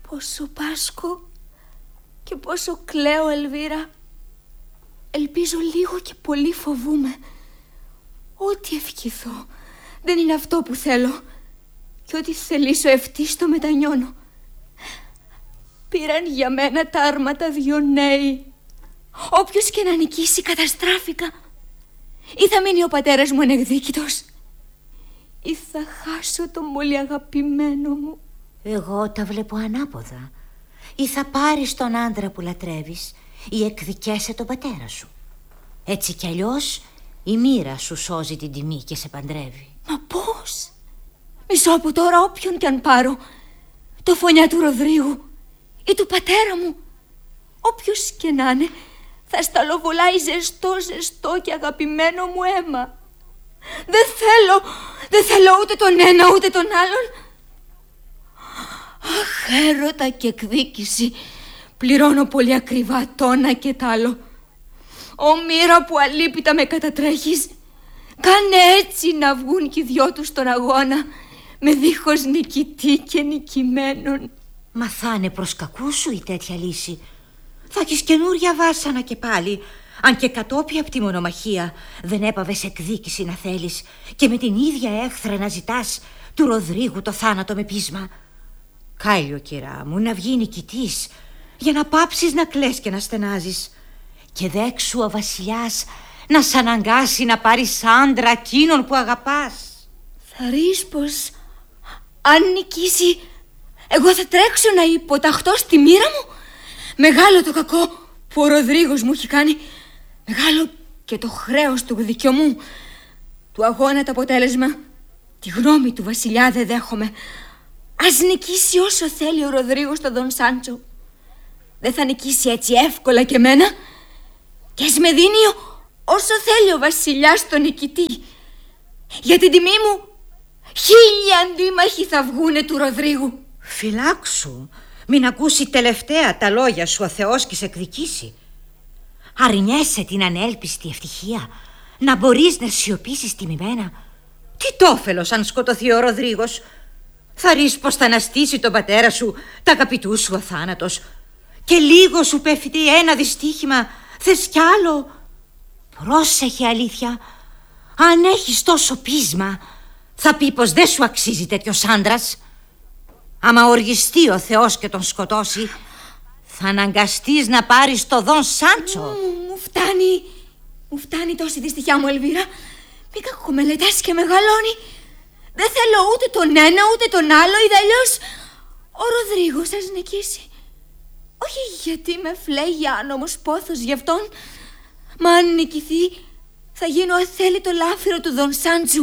Πόσο πάσχω και πόσο κλαίω, Ελβίρα. Ελπίζω λίγο και πολύ φοβούμαι. Ό,τι ευχηθώ δεν είναι αυτό που θέλω, και ό,τι θελήσω ευτύστο μετανιώνω. Πήραν για μένα τα άρματα 2 νέοι. Όποιος και να νικήσει καταστράφηκα. Ή θα μείνει ο πατέρας μου ανεκδίκητος, ή θα χάσω τον πολύ αγαπημένο μου. Εγώ τα βλέπω ανάποδα. Ή θα πάρεις τον άντρα που λατρεύεις, ή εκδικέσαι τον πατέρα σου. Έτσι κι αλλιώς η μοίρα σου σώζει την τιμή και σε παντρεύει. Μα πώς? Μισώ από τώρα όποιον κι αν πάρω, το φωνιά του Ροδρίγου ή του πατέρα μου, όποιος και να είναι, θα σταλοβολάει ζεστό και αγαπημένο μου αίμα. Δεν θέλω ούτε τον ένα ούτε τον άλλον. Αχ, έρωτα και εκδίκηση, πληρώνω πολύ ακριβά το ένα και τ' άλλο. Ω μοίρα που αλίπητα με κατατρέχεις, κάνε έτσι να βγουν κι οι δυο τους στον αγώνα, με δίχως νικητή και νικημένον. Μα θα είναι προς κακού σου η τέτοια λύση. Θα έχεις καινούρια βάσανα και πάλι. Αν και κατόπια από τη μονομαχία δεν έπαβες εκδίκηση να θέλεις, και με την ίδια έχθρα να ζητάς του Ροδρίγου το θάνατο με πείσμα. Κάλιο, κυρά μου, να βγει νικητής, για να πάψεις να κλαις και να στενάζεις. Και δέξου ο βασιλιάς να σ' αναγκάσει να πάρεις άντρα εκείνον που αγαπάς. Θα ρεις πως αν νικήσει, εγώ θα τρέξω να υποταχτώ στη μοίρα μου. Μεγάλο το κακό που ο Ροδρίγος μου έχει κάνει, μεγάλο και το χρέος του δικαιωμού. Του αγώνα το αποτέλεσμα, τη γνώμη του βασιλιά δεν δέχομαι. Ας νικήσει όσο θέλει ο Ροδρίγος τον Δον Σάντσο. Δεν θα νικήσει έτσι εύκολα και εμένα. Και ας με δίνει όσο θέλει ο βασιλιάς τον νικητή. Για την τιμή μου 1000 αντίμαχοι θα βγούνε του Ροδρίγου. Φυλάξου, μην ακούσει τελευταία τα λόγια σου ο Θεός και σε εκδικήσει. Αρνιέσαι την ανέλπιστη ευτυχία να μπορείς να σιωπήσεις τιμημένα. Τι τόφελος αν σκοτωθεί ο Ροδρίγος. Θα ρεις πως θα αναστήσει τον πατέρα σου, τα αγαπητού σου ο θάνατος. Και λίγο σου πέφτει ένα δυστύχημα, θες κι άλλο. Πρόσεχε, αλήθεια. Αν έχεις τόσο πείσμα, θα πει πως δεν σου αξίζει τέτοιος άντρας. Άμα οργιστεί ο Θεός και τον σκοτώσει, θα αναγκαστείς να πάρεις το Δον Σάντσο. Μου φτάνει τόση δυστυχιά μου, Ελβίρα. Μη κακομελετάς και μεγαλώνει. Δεν θέλω ούτε τον ένα ούτε τον άλλο, ή αλλιώς ο Ροδρίγος θα νικήσει. Όχι γιατί με φλέγει άνομος πόθος γι' αυτόν, μα αν νικηθεί θα γίνω αθέλητο λάφυρο του Δον Σάντσου.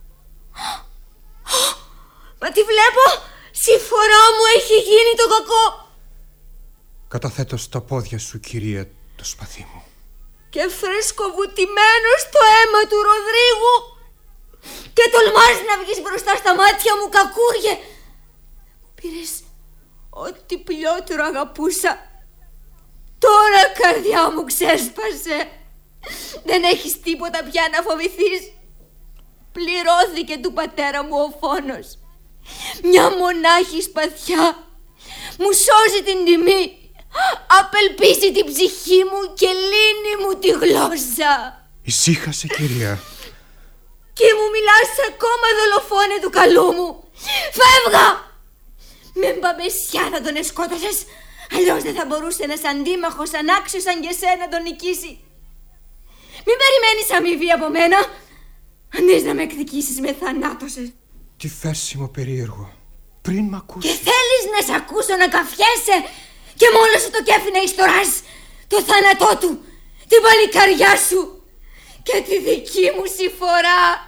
Μα τι βλέπω, συμφορά μου έχει γίνει το κακό. Καταθέτω στα πόδια σου, κυρία, το σπαθί μου. Και φρεσκοβουτυμένο στο αίμα του Ροδρίγου. Και τολμάς να βγεις μπροστά στα μάτια μου, κακούργε. Μου πήρες ό,τι πλειότερο αγαπούσα. Τώρα καρδιά μου ξέσπασε. Δεν έχεις τίποτα πια να φοβηθείς. Πληρώθηκε του πατέρα μου ο φόνος. Μια μονάχη σπαθιά μου σώζει την τιμή, απελπίσει την ψυχή μου και λύνει μου τη γλώσσα. Ησύχασε, κυρία. Και μου μιλάς ακόμα, δολοφόνε του καλού μου. Φεύγα! Με μπαμπεσιά θα τον εσκότωσες, αλλιώς δεν θα μπορούσε ένας αντίμαχος ανάξιος σαν και εσένα να τον νικήσει. Μην περιμένεις αμοιβή από μένα. Αν θες να με εκδικήσεις, με θανάτωσες. Τι φέρσιμο περίεργο. Πριν μ' ακούσεις. Και θέλεις να σ' ακούσω να καφιέσαι και μόνο σου το κέφι να ιστοράς το θάνατό του, την παλικαριά σου και τη δική μου συμφορά.